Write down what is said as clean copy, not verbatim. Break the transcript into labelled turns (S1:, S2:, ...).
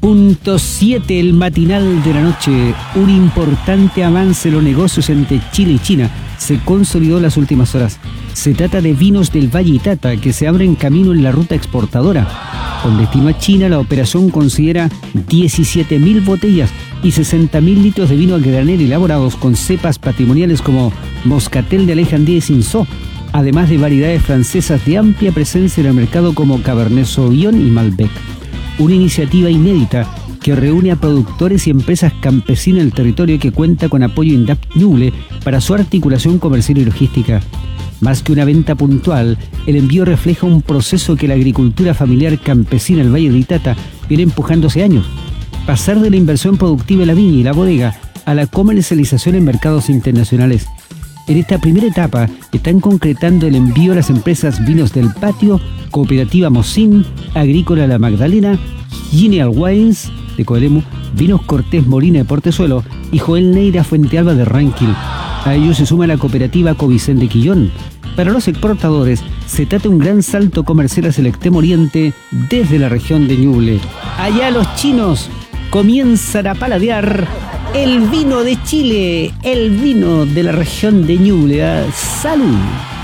S1: 7, el matinal de la noche. Un importante avance en los negocios entre Chile y China se consolidó en las últimas horas. Se trata de Vinos del Valle Itata, que se abren camino en la ruta exportadora. Con destino a China, la operación considera 17.000 botellas y 60.000 litros de vino a granel elaborados con cepas patrimoniales como Moscatel de Alejandría y Cinsault, además de variedades francesas de amplia presencia en el mercado como Cabernet Sauvignon y Malbec. Una iniciativa inédita que reúne a productores y empresas campesinas en el territorio, que cuenta con apoyo INDAP Ñuble para su articulación comercial y logística. Más que una venta puntual, el envío refleja un proceso que la agricultura familiar campesina del Valle de Itata viene empujando hace años. Pasar de la inversión productiva en la viña y la bodega a la comercialización en mercados internacionales. En esta primera etapa están concretando el envío a las empresas Vinos del Patio, Cooperativa Mocín, Agrícola La Magdalena, Gineal Wines de Coelemu, Vinos Cortés Molina de Portezuelo y Joel Neira Fuente Alba de Ranquil. A ellos se suma la cooperativa Covicén de Quillón. Para los exportadores, se trata de un gran salto comercial hacia el extremo oriente desde la región de Ñuble. Allá los chinos comienzan a paladear el vino de Chile, el vino de la región de Ñuble. ¡Salud!